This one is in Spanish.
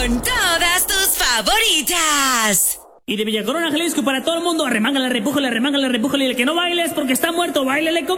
con todas tus favoritas. Y de Villa Corona, Jalisco, para todo el mundo, arremángale, repújale, y el que no baile es porque está muerto, báilele,